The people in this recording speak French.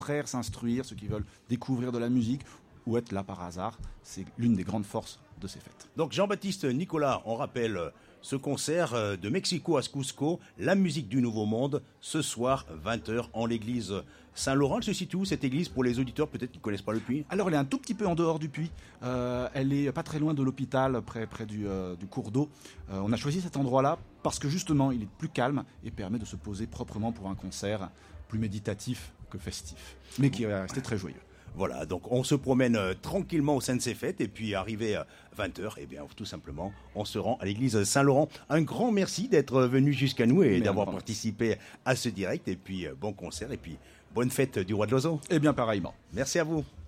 s'instruire, ceux qui veulent découvrir de la musique ou être là par hasard. C'est l'une des grandes forces de ces fêtes. Donc Jean-Baptiste Nicolas, on rappelle ce concert de Mexico à Cusco, la musique du Nouveau Monde, ce soir 20h en l'église Saint-Laurent. Elle se situe où cette église pour les auditeurs peut-être qui ne connaissent pas le Puy? Alors elle est un tout petit peu en dehors du Puy, elle est pas très loin de l'hôpital, près du cours d'eau. On a choisi cet endroit-là parce que justement il est plus calme et permet de se poser proprement pour un concert plus méditatif que festif, mais qui est resté très joyeux. Voilà, donc on se promène tranquillement au sein de ces fêtes et puis arrivé à 20h, eh bien tout simplement, on se rend à l'église Saint-Laurent. Un grand merci d'être venu jusqu'à nous et d'avoir participé à ce direct et puis bon concert et puis bonne fête du Roi de l'Oiseau. Eh bien pareillement. Merci à vous.